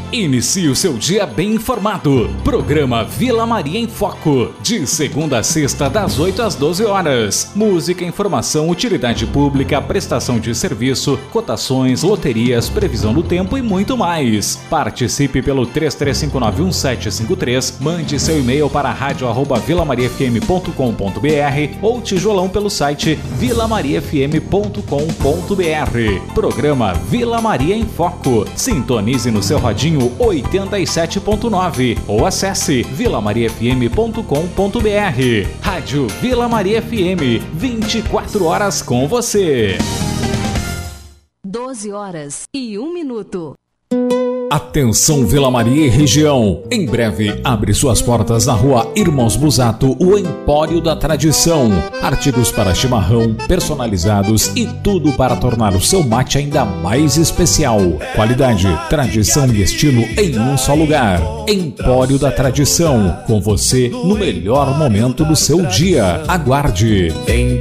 Inicie o seu dia bem informado. Programa Vila Maria em Foco. De segunda a sexta, das 8 às 12 horas. Música, informação, utilidade pública, prestação de serviço, cotações, loterias, previsão do tempo e muito mais. Participe pelo 33591753. Mande seu e-mail para radio@vilamariafm.com.br ou tijolão pelo site vilamariafm.com.br. Programa Vila Maria em Foco. Sintonize no seu radinho 87.9 ou acesse vilamariafm.com.br. Rádio Vila Maria FM, 24 horas com você. 12h01. Atenção Vila Maria e região, em breve abre suas portas na rua Irmãos Busato, o Empório da Tradição. Artigos para chimarrão, personalizados e tudo para tornar o seu mate ainda mais especial. Qualidade, tradição e estilo em um só lugar. Empório da Tradição, com você no melhor momento do seu dia. Aguarde!